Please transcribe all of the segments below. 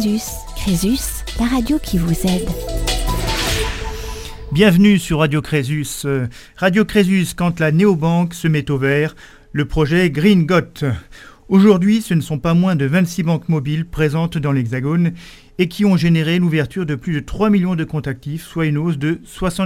Crésus. Crésus, la radio qui vous aide. Bienvenue sur Radio Crésus. Radio Crésus, quand la néobanque se met au vert, le projet GreenGot. Aujourd'hui, ce ne sont pas moins de 26 banques mobiles présentes dans l'Hexagone et qui ont généré l'ouverture de plus de 3 millions de comptes actifs, soit une hausse de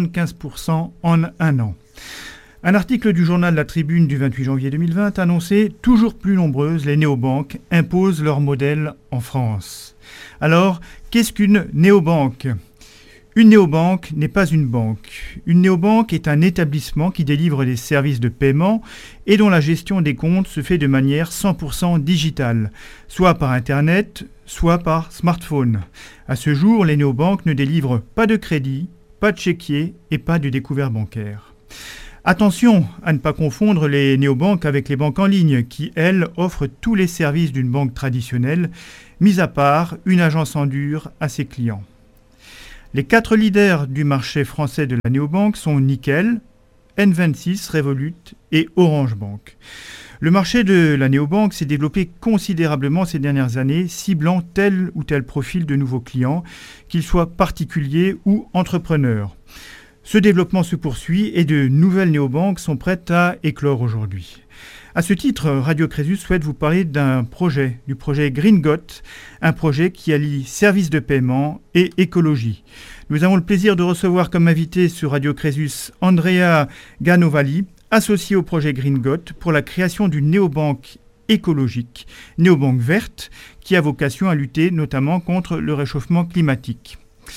75% en un an. Un article du journal La Tribune du 28 janvier 2020 annonçait « Toujours plus nombreuses, les néobanques imposent leur modèle en France ». Alors, qu'est-ce qu'une néobanque ? Une néobanque n'est pas une banque. Une néobanque est un établissement qui délivre des services de paiement et dont la gestion des comptes se fait de manière 100% digitale, soit par Internet, soit par smartphone. À ce jour, les néobanques ne délivrent pas de crédit, pas de chéquier et pas de découvert bancaire. Attention à ne pas confondre les néobanques avec les banques en ligne qui, elles, offrent tous les services d'une banque traditionnelle, mis à part une agence en dur à ses clients. Les 4 leaders du marché français de la néobanque sont Nickel, N26, Revolut et Orange Bank. Le marché de la néobanque s'est développé considérablement ces dernières années, ciblant tel ou tel profil de nouveaux clients, qu'ils soient particuliers ou entrepreneurs. Ce développement se poursuit et de nouvelles néobanques sont prêtes à éclore aujourd'hui. À ce titre, Radio Crésus souhaite vous parler du projet GreenGot, un projet qui allie services de paiement et écologie. Nous avons le plaisir de recevoir comme invité sur Radio Crésus Andrea Ganovali, associé au projet GreenGot pour la création d'une néobanque écologique, néobanque verte, qui a vocation à lutter notamment contre le réchauffement climatique.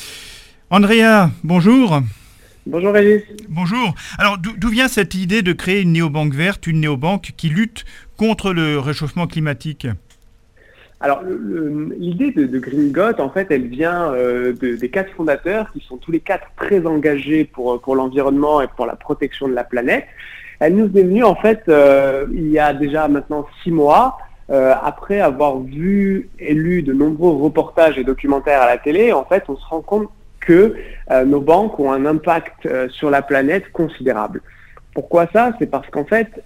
Andrea, bonjour. Bonjour Régis. Bonjour. Alors d'où vient cette idée de créer une néobanque verte, une néobanque qui lutte contre le réchauffement climatique ? Alors l'idée de GreenGot, en fait, elle vient des 4 fondateurs qui sont tous les 4 très engagés pour l'environnement et pour la protection de la planète. Elle nous est venue en fait il y a déjà maintenant 6 mois, après avoir vu et lu de nombreux reportages et documentaires à la télé. En fait, on se rend compte que nos banques ont un impact sur la planète considérable. Pourquoi ça ? C'est parce qu'en fait,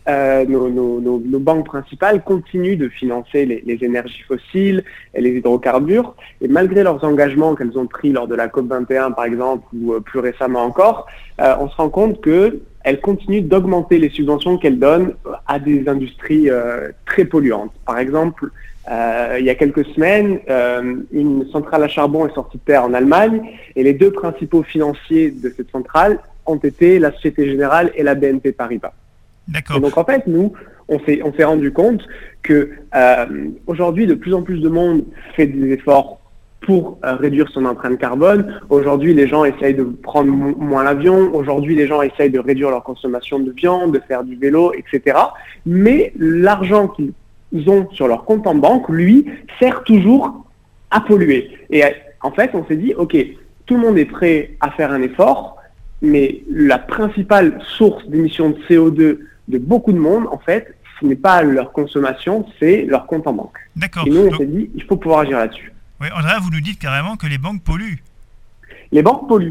nos banques principales continuent de financer les énergies fossiles et les hydrocarbures, et malgré leurs engagements qu'elles ont pris lors de la COP21 par exemple, ou plus récemment encore, on se rend compte qu'elles continuent d'augmenter les subventions qu'elles donnent à des industries très polluantes. Par exemple, il y a quelques semaines, une centrale à charbon est sortie de terre en Allemagne et les 2 principaux financiers de cette centrale ont été la Société Générale et la BNP Paribas. D'accord. Et donc en fait, nous, on s'est rendu compte que aujourd'hui, de plus en plus de monde fait des efforts pour réduire son empreinte carbone. Aujourd'hui, les gens essayent de prendre moins l'avion. Aujourd'hui, les gens essayent de réduire leur consommation de viande, de faire du vélo, etc. Mais l'argent qu'ils ont sur leur compte en banque, lui, sert toujours à polluer. Et en fait, on s'est dit, ok, tout le monde est prêt à faire un effort, mais la principale source d'émissions de CO2 de beaucoup de monde, en fait, ce n'est pas leur consommation, c'est leur compte en banque. D'accord. Et nous, on s'est dit, il faut pouvoir agir là-dessus. Oui, Andrea, vous nous dites carrément que les banques polluent. Les banques polluent.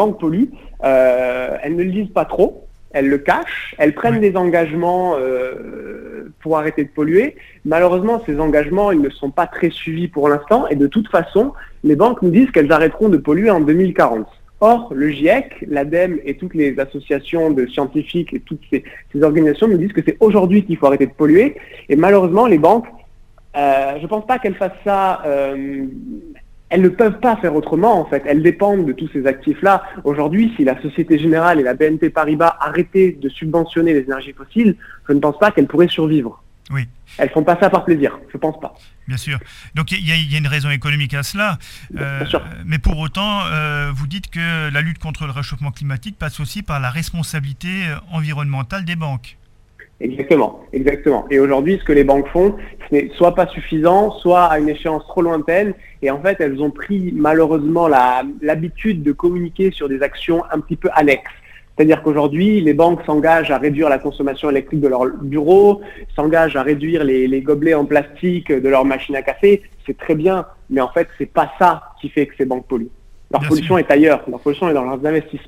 Elles ne le disent pas trop. Elles le cachent, elles prennent des engagements pour arrêter de polluer. Malheureusement, ces engagements, ils ne sont pas très suivis pour l'instant. Et de toute façon, les banques nous disent qu'elles arrêteront de polluer en 2040. Or, le GIEC, l'ADEME et toutes les associations de scientifiques et toutes ces organisations nous disent que c'est aujourd'hui qu'il faut arrêter de polluer. Et malheureusement, les banques, je ne pense pas qu'elles fassent ça... Elles ne peuvent pas faire autrement, en fait. Elles dépendent de tous ces actifs-là. Aujourd'hui, si la Société Générale et la BNP Paribas arrêtaient de subventionner les énergies fossiles, je ne pense pas qu'elles pourraient survivre. Oui. Elles ne font pas ça par plaisir, je ne pense pas. Bien sûr. Donc il y a une raison économique à cela. Bien sûr. Mais pour autant, vous dites que la lutte contre le réchauffement climatique passe aussi par la responsabilité environnementale des banques. Exactement. Et aujourd'hui, ce que les banques font, ce n'est soit pas suffisant, soit à une échéance trop lointaine. Et en fait, elles ont pris malheureusement l'habitude de communiquer sur des actions un petit peu annexes. C'est-à-dire qu'aujourd'hui, les banques s'engagent à réduire la consommation électrique de leurs bureaux, s'engagent à réduire les gobelets en plastique de leurs machines à café. C'est très bien, mais en fait, c'est pas ça qui fait que ces banques polluent. Leur pollution est ailleurs, leur pollution est dans leurs investissements.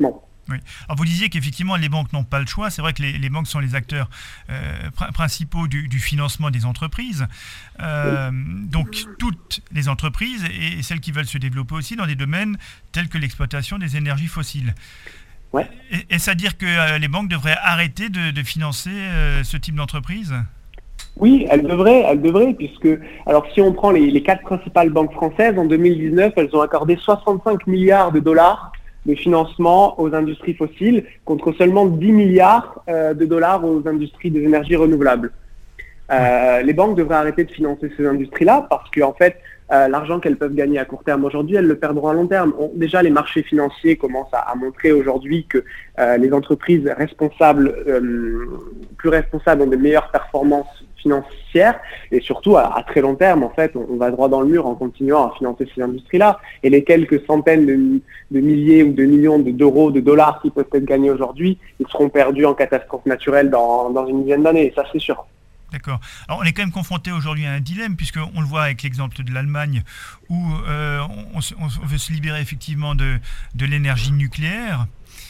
Oui. Alors vous disiez qu'effectivement les banques n'ont pas le choix. C'est vrai que les banques sont les acteurs principaux du financement des entreprises. Donc toutes les entreprises et celles qui veulent se développer aussi dans des domaines tels que l'exploitation des énergies fossiles. Ouais. Est-ce à dire que les banques devraient arrêter de financer ce type d'entreprise ? Oui, elles devraient, puisque, alors si on prend les 4 principales banques françaises, en 2019, elles ont accordé 65 milliards de dollars de financement aux industries fossiles, contre seulement 10 milliards de dollars aux industries des énergies renouvelables. Les banques devraient arrêter de financer ces industries-là, parce qu'en fait, l'argent qu'elles peuvent gagner à court terme aujourd'hui, elles le perdront à long terme. Déjà, les marchés financiers commencent à montrer aujourd'hui que les entreprises responsables, plus responsables, ont de meilleures performances financières, et surtout à très long terme, en fait, on va droit dans le mur en continuant à financer ces industries-là. Et les quelques centaines de milliers ou de millions d'euros, de dollars qui peuvent être gagnés aujourd'hui, ils seront perdus en catastrophe naturelle dans une dizaine d'années, et ça c'est sûr. D'accord. Alors on est quand même confronté aujourd'hui à un dilemme, puisqu'on le voit avec l'exemple de l'Allemagne, où on veut se libérer effectivement de l'énergie nucléaire.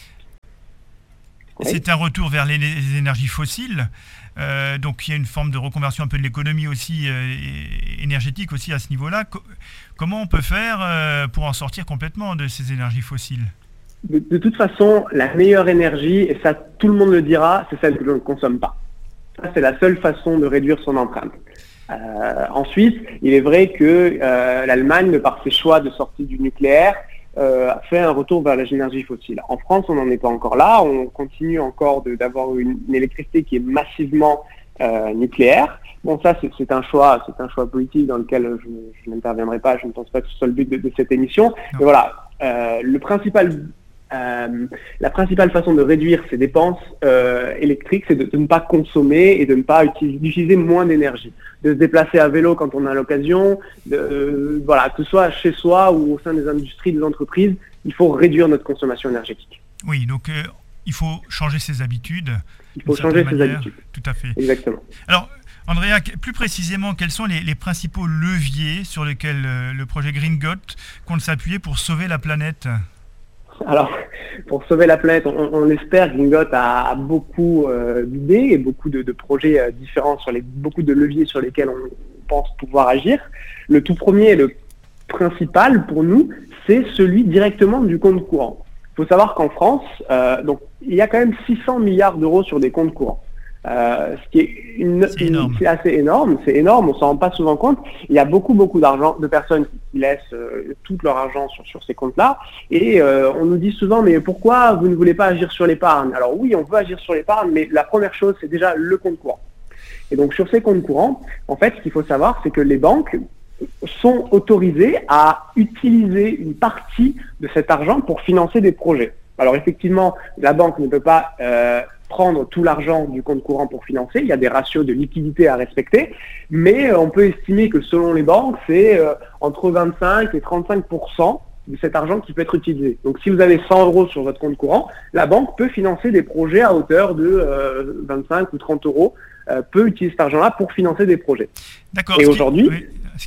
Oui. C'est un retour vers les énergies fossiles. Donc il y a une forme de reconversion un peu de l'économie aussi, énergétique aussi à ce niveau-là. Comment on peut faire pour en sortir complètement de ces énergies fossiles ? De toute façon, la meilleure énergie, et ça tout le monde le dira, c'est celle que l'on ne consomme pas. Ça, c'est la seule façon de réduire son empreinte. Ensuite, il est vrai que l'Allemagne, de par ses choix de sortie du nucléaire, fait un retour vers les énergies fossiles. En France, on n'en est pas encore là. On continue encore d'avoir une électricité qui est massivement nucléaire. Bon, ça, c'est un choix politique dans lequel je n'interviendrai pas. Je ne pense pas que ce soit le but de cette émission. Non. Mais voilà, la principale façon de réduire ses dépenses électriques, c'est de ne pas consommer et de ne pas d'utiliser moins d'énergie. De se déplacer à vélo quand on a l'occasion, voilà, que ce soit chez soi ou au sein des industries, des entreprises, il faut réduire notre consommation énergétique. Oui, donc il faut changer ses habitudes. Il faut changer ses habitudes. Tout à fait. Exactement. Alors, Andrea, plus précisément, quels sont les principaux leviers sur lesquels le projet GreenGot compte s'appuyer pour sauver la planète ? Alors, pour sauver la planète, on espère, GreenGot a beaucoup d'idées et beaucoup de projets différents, beaucoup de leviers sur lesquels on pense pouvoir agir. Le tout premier et le principal pour nous, c'est celui directement du compte courant. Il faut savoir qu'en France, donc, il y a quand même 600 milliards d'euros sur des comptes courants. Ce qui est c'est assez énorme, on s'en rend pas souvent compte. Il y a beaucoup d'argent, de personnes qui laissent tout leur argent sur ces comptes-là, et on nous dit souvent, mais pourquoi vous ne voulez pas agir sur l'épargne ? Alors oui, on veut agir sur l'épargne, mais la première chose, c'est déjà le compte courant. Et donc sur ces comptes courants, en fait, ce qu'il faut savoir, c'est que les banques sont autorisées à utiliser une partie de cet argent pour financer des projets. Alors effectivement, la banque ne peut pas prendre tout l'argent du compte courant pour financer, il y a des ratios de liquidité à respecter, mais on peut estimer que selon les banques, c'est entre 25 et 35% de cet argent qui peut être utilisé. Donc si vous avez 100 euros sur votre compte courant, la banque peut financer des projets à hauteur de 25 ou 30 euros, peut utiliser cet argent-là pour financer des projets. D'accord. Et aujourd'hui... Oui.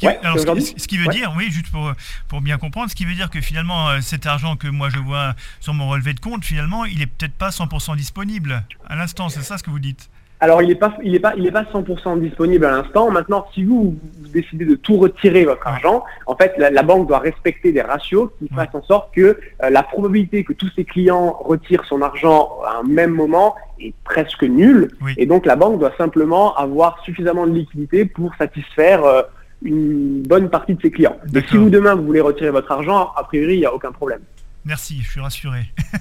Ce qui veut dire, oui, juste pour bien comprendre, ce qui veut dire que finalement, cet argent que moi je vois sur mon relevé de compte, finalement, il n'est peut-être pas 100% disponible à l'instant, c'est ça ce que vous dites ? Alors, il n'est pas 100% disponible à l'instant. Maintenant, si vous décidez de tout retirer votre argent, en fait, la banque doit respecter des ratios qui fassent en sorte que la probabilité que tous ses clients retirent son argent à un même moment est presque nulle. Oui. Et donc, la banque doit simplement avoir suffisamment de liquidité pour satisfaire une bonne partie de ses clients. Et si vous demain vous voulez retirer votre argent, a priori il n'y a aucun problème. Merci, je suis rassuré.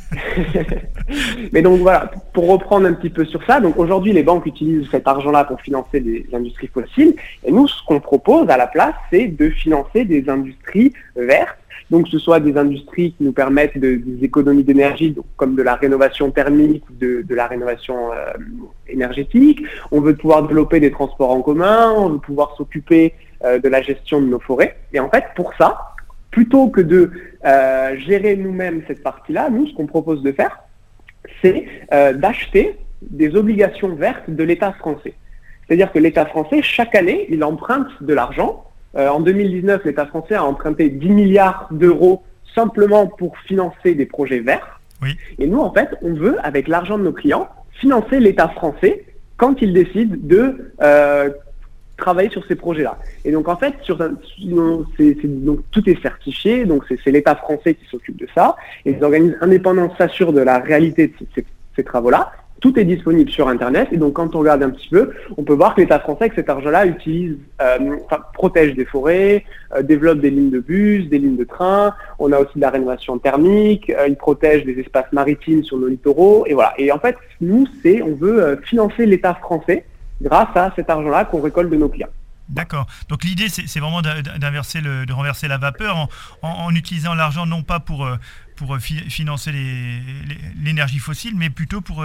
Mais donc voilà, pour reprendre un petit peu sur ça, donc aujourd'hui les banques utilisent cet argent-là pour financer des industries fossiles, et nous ce qu'on propose à la place, c'est de financer des industries vertes, donc que ce soit des industries qui nous permettent des économies d'énergie, donc comme de la rénovation thermique ou de la rénovation énergétique. On veut pouvoir développer des transports en commun, on veut pouvoir s'occuper de la gestion de nos forêts. Et en fait, pour ça, plutôt que de gérer nous-mêmes cette partie-là, nous, ce qu'on propose de faire, c'est d'acheter des obligations vertes de l'État français. C'est-à-dire que l'État français, chaque année, il emprunte de l'argent. En 2019, l'État français a emprunté 10 milliards d'euros simplement pour financer des projets verts. Oui. Et nous, en fait, on veut, avec l'argent de nos clients, financer l'État français quand il décide de travailler sur ces projets-là. Et donc, en fait, donc, tout est certifié, donc c'est l'État français qui s'occupe de ça, et les organismes indépendants s'assurent de la réalité de ces travaux-là. Tout est disponible sur Internet, et donc quand on regarde un petit peu, on peut voir que l'État français, avec cet argent-là, protège des forêts, développe des lignes de bus, des lignes de train, on a aussi de la rénovation thermique, il protège des espaces maritimes sur nos littoraux, et voilà. Et en fait, nous, on veut financer l'État français grâce à cet argent-là qu'on récolte de nos clients. D'accord. Donc l'idée, c'est vraiment de renverser la vapeur en utilisant l'argent non pas pour financer l'énergie fossile, mais plutôt pour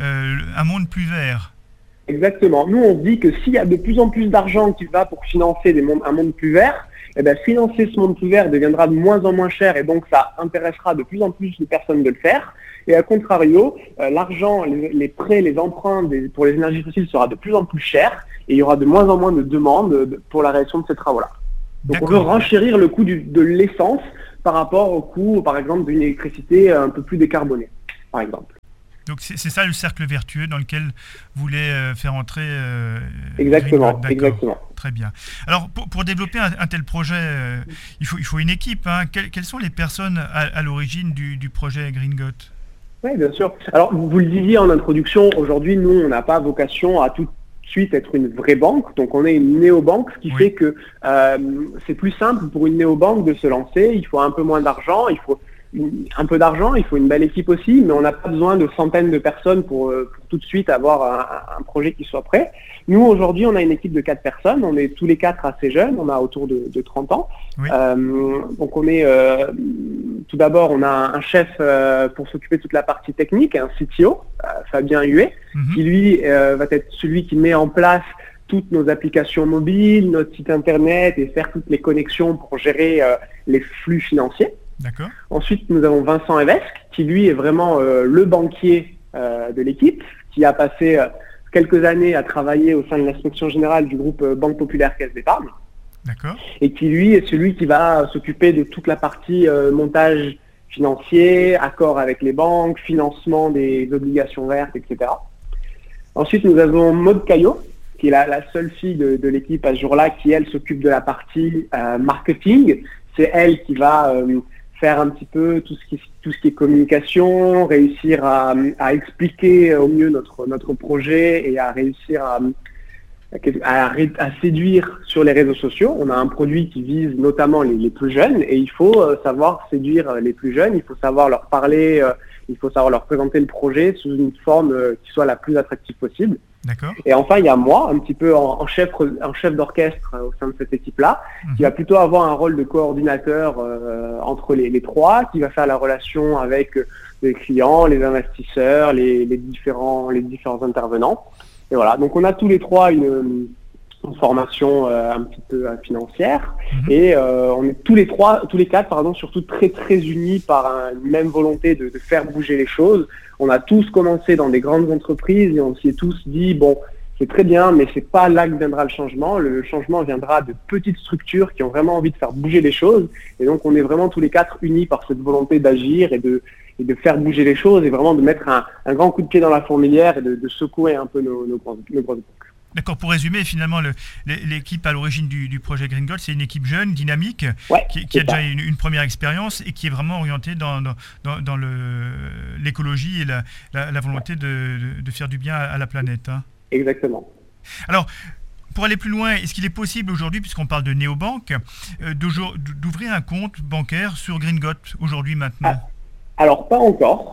un monde plus vert. Exactement. Nous, on se dit que s'il y a de plus en plus d'argent qui va pour financer un monde plus vert, eh bien, financer ce monde plus vert deviendra de moins en moins cher et donc ça intéressera de plus en plus de personnes de le faire. Et à contrario, l'argent, les prêts, les emprunts pour les énergies fossiles sera de plus en plus cher et il y aura de moins en moins de demandes pour la réalisation de ces travaux-là. Donc on veut renchérir le coût de l'essence par rapport au coût, par exemple, d'une électricité un peu plus décarbonée, par exemple. Donc c'est ça le cercle vertueux dans lequel vous voulez faire entrer Exactement, exactement. Très bien. Alors pour développer un tel projet, il faut une équipe. Hein. Quelles sont les personnes à l'origine du projet Green Got ? Oui, bien sûr. Alors vous le disiez en introduction, aujourd'hui nous on n'a pas vocation à tout de suite être une vraie banque, donc on est une néobanque, ce qui fait que c'est plus simple pour une néobanque de se lancer, il faut un peu moins d'argent, il faut un peu d'argent, il faut une belle équipe aussi, mais on n'a pas besoin de centaines de personnes pour tout de suite avoir un projet qui soit prêt. Nous, aujourd'hui, on a une équipe de 4 personnes, on est tous les 4 assez jeunes, on a autour de 30 ans. Oui. Donc on est, tout d'abord, on a un chef pour s'occuper de toute la partie technique, un CTO, Fabien Huet, qui lui va être celui qui met en place toutes nos applications mobiles, notre site internet et faire toutes les connexions pour gérer les flux financiers. D'accord. Ensuite, nous avons Vincent Evesque, qui lui est vraiment le banquier de l'équipe, qui a passé quelques années à travailler au sein de l'inspection générale du groupe Banque Populaire Caisse d'Épargne. D'accord. Et qui lui est celui qui va s'occuper de toute la partie montage financier, accord avec les banques, financement des obligations vertes, etc. Ensuite, nous avons Maud Caillot, qui est la seule fille de l'équipe à ce jour-là, qui elle s'occupe de la partie marketing. C'est elle qui va faire un petit peu tout ce qui est communication, réussir à expliquer au mieux notre projet et à réussir à séduire sur les réseaux sociaux. On a un produit qui vise notamment les plus jeunes et il faut savoir séduire les plus jeunes, il faut savoir leur parler, il faut savoir leur présenter le projet sous une forme qui soit la plus attractive possible. D'accord. Et enfin, il y a moi, un petit peu en chef d'orchestre au sein de cette équipe-là, qui va plutôt avoir un rôle de coordinateur entre les trois, qui va faire la relation avec les clients, les investisseurs, les différents intervenants. Et voilà, donc on a tous les trois une formation un petit peu financière et on est tous les quatre, surtout très très unis par une même volonté de faire bouger les choses. On a tous commencé dans des grandes entreprises et on s'y est tous dit bon, c'est très bien, mais c'est pas là que viendra le changement. Le changement viendra de petites structures qui ont vraiment envie de faire bouger les choses. Et donc on est vraiment tous les quatre unis par cette volonté d'agir et de faire bouger les choses et vraiment de mettre un grand coup de pied dans la fourmilière et de secouer un peu nos grosses boucles. D'accord, pour résumer, finalement, l'équipe à l'origine du projet Green Got, c'est une équipe jeune, dynamique, qui a déjà une première expérience et qui est vraiment orientée dans l'écologie et la volonté de faire du bien à la planète. Hein. Exactement. Alors, pour aller plus loin, est-ce qu'il est possible aujourd'hui, puisqu'on parle de néobanque, d'ouvrir un compte bancaire sur Green Got aujourd'hui, maintenant ? Alors, pas encore.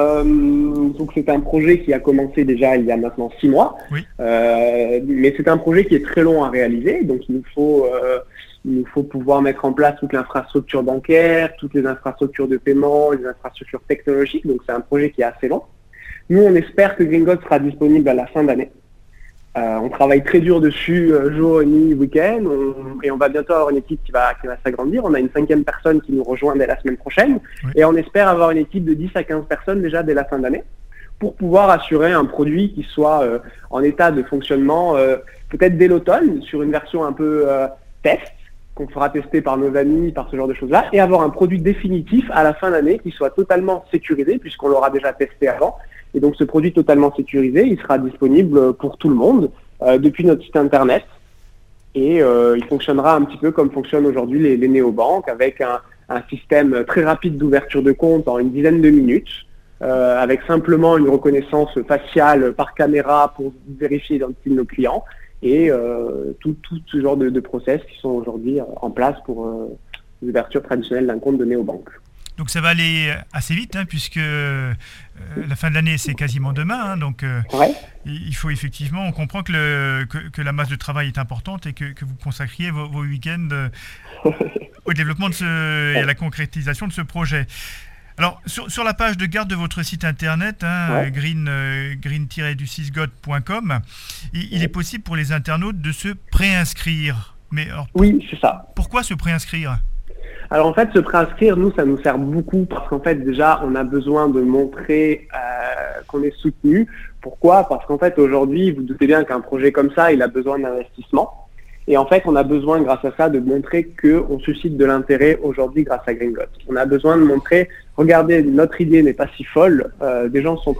Donc c'est un projet qui a commencé déjà il y a maintenant 6 mois, mais c'est un projet qui est très long à réaliser, donc il nous faut pouvoir mettre en place toute l'infrastructure bancaire, toutes les infrastructures de paiement, les infrastructures technologiques, donc c'est un projet qui est assez long. Nous on espère que Green Got sera disponible à la fin d'année. On travaille très dur dessus, jour et nuit, week-end, et on va bientôt avoir une équipe qui va s'agrandir. On a une 5e personne qui nous rejoint dès la semaine prochaine, et on espère avoir une équipe de 10 à 15 personnes déjà dès la fin d'année, pour pouvoir assurer un produit qui soit en état de fonctionnement peut-être dès l'automne, sur une version un peu test, qu'on fera tester par nos amis, par ce genre de choses-là, et avoir un produit définitif à la fin d'année qui soit totalement sécurisé, puisqu'on l'aura déjà testé avant. Et donc ce produit totalement sécurisé, il sera disponible pour tout le monde depuis notre site internet. Et il fonctionnera un petit peu comme fonctionnent aujourd'hui les néobanques, avec un système très rapide d'ouverture de compte en une dizaine de minutes, avec simplement une reconnaissance faciale par caméra pour vérifier l'identité de nos clients, et tout ce genre de process qui sont aujourd'hui en place pour l'ouverture traditionnelle d'un compte de néobanque. Donc ça va aller assez vite, puisque la fin de l'année, c'est quasiment demain. Donc ouais. Il faut effectivement, on comprend que la masse de travail est importante et que vous consacriez vos week-ends au développement et à la concrétisation de ce projet. Alors, sur la page de garde de votre site internet, green-du6god.com, il est possible pour les internautes de se préinscrire. Mais alors, oui, c'est ça. Pourquoi se préinscrire ? Alors en fait, se préinscrire, nous, ça nous sert beaucoup parce qu'en fait, déjà, on a besoin de montrer qu'on est soutenu. Pourquoi ? Parce qu'en fait, aujourd'hui, vous doutez bien qu'un projet comme ça, il a besoin d'investissement. Et en fait, on a besoin, grâce à ça, de montrer qu'on suscite de l'intérêt aujourd'hui grâce à Green Got. On a besoin de montrer, regardez, notre idée n'est pas si folle, des gens sont prêts